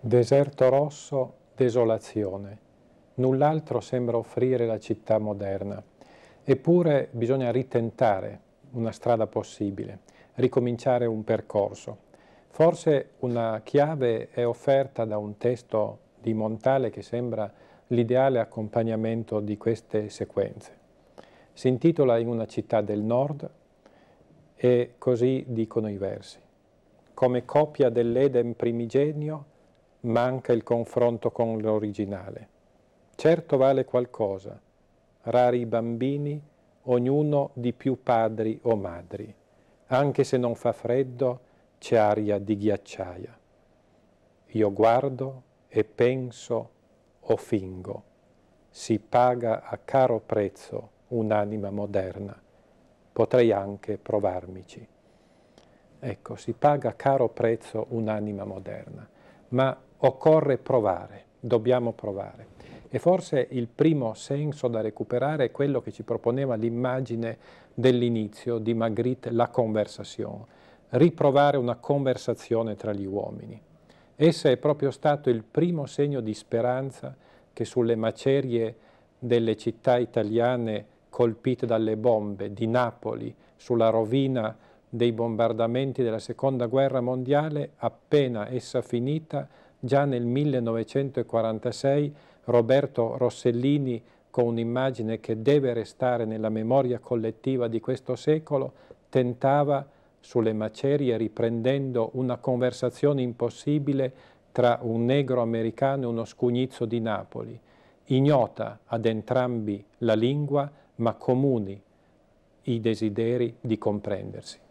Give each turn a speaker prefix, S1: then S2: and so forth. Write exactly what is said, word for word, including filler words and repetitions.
S1: Deserto rosso, desolazione. Null'altro sembra offrire la città moderna. Eppure bisogna ritentare una strada possibile, ricominciare un percorso. Forse una chiave è offerta da un testo di Montale che sembra l'ideale accompagnamento di queste sequenze. Si intitola In una città del nord e così dicono i versi. Come copia dell'Eden primigenio manca il confronto con l'originale. Certo vale qualcosa, rari i bambini, ognuno di più padri o madri. Anche se non fa freddo, c'è aria di ghiacciaia. Io guardo e penso o fingo. Si paga a caro prezzo un'anima moderna. Potrei anche provarmici. Ecco, si paga a caro prezzo un'anima moderna, ma occorre provare, dobbiamo provare. E forse il primo senso da recuperare è quello che ci proponeva l'immagine dell'inizio di Magritte, la conversation, riprovare una conversazione tra gli uomini. Essa è proprio stato il primo segno di speranza che sulle macerie delle città italiane colpite dalle bombe, di Napoli, sulla rovina dei bombardamenti della Seconda Guerra Mondiale, appena essa finita, già nel millenovecentoquarantasei, Roberto Rossellini, con un'immagine che deve restare nella memoria collettiva di questo secolo, tentava sulle macerie, riprendendo una conversazione impossibile tra un negro americano e uno scugnizzo di Napoli, ignota ad entrambi la lingua, ma comuni i desideri di comprendersi.